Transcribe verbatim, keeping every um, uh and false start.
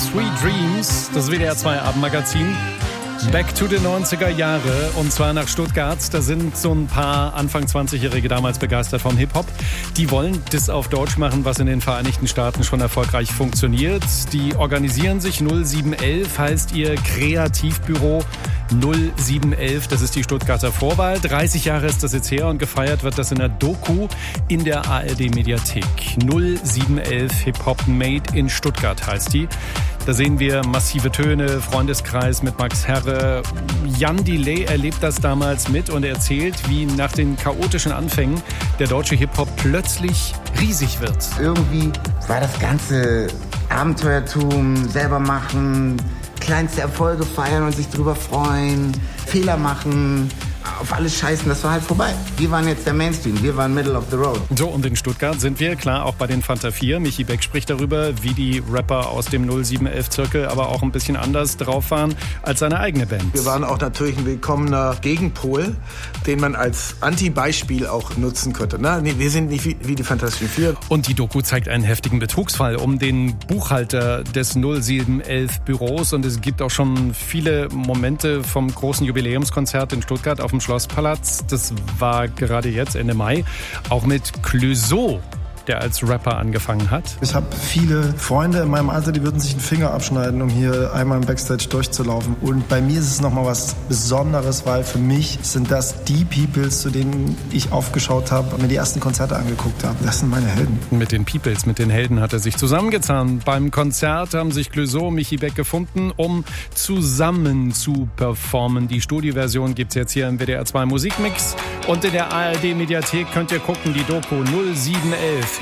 Sweet Dreams, das W D R zwei Abendmagazin. Back to the neunziger Jahre und zwar nach Stuttgart. Da sind so ein paar Anfang zwanzigjährige damals begeistert vom Hip-Hop. Die wollen das auf Deutsch machen, was in den Vereinigten Staaten schon erfolgreich funktioniert. Die organisieren sich. null sieben elf heißt ihr Kreativbüro. null sieben elf, das ist die Stuttgarter Vorwahl. dreißig Jahre ist das jetzt her und gefeiert wird das in der Doku in der A R D-Mediathek. null sieben elf Hip-Hop Made in Stuttgart heißt die. Da sehen wir massive Töne, Freundeskreis mit Max Herre. Jan Delay erlebt das damals mit und erzählt, wie nach den chaotischen Anfängen der deutsche Hip-Hop plötzlich riesig wird. Irgendwie war das ganze Abenteuertum, selber machen, kleinste Erfolge feiern und sich drüber freuen, Fehler machen, auf alles scheißen, das war halt vorbei. Wir waren jetzt der Mainstream, wir waren Middle of the Road. So, und in Stuttgart sind wir, klar, auch bei den Fanta vier. Michi Beck spricht darüber, wie die Rapper aus dem null sieben elf Zirkel aber auch ein bisschen anders drauf waren als seine eigene Band. Wir waren auch natürlich ein willkommener Gegenpol, den man als Anti-Beispiel auch nutzen könnte. Na, nee, wir sind nicht wie, wie die Fantastischen Vier. Und die Doku zeigt einen heftigen Betrugsfall um den Buchhalter des null sieben elf Büros. Und es gibt auch schon viele Momente vom großen Jubiläumskonzert in Stuttgart auf dem Schlosspalast. Das war gerade jetzt Ende Mai. Auch mit Clouseau, der als Rapper angefangen hat. Ich habe viele Freunde in meinem Alter, die würden sich einen Finger abschneiden, um hier einmal im Backstage durchzulaufen. Und bei mir ist es nochmal was Besonderes, weil für mich sind das die Peoples, zu denen ich aufgeschaut habe und mir die ersten Konzerte angeguckt habe. Das sind meine Helden. Mit den Peoples, mit den Helden hat er sich zusammengezahnt. Beim Konzert haben sich Clouseau und Michi Beck gefunden, um zusammen zu performen. Die Studioversion gibt's jetzt hier im W D R zwei Musikmix. Und in der A R D-Mediathek könnt ihr gucken, die Doku null sieben elf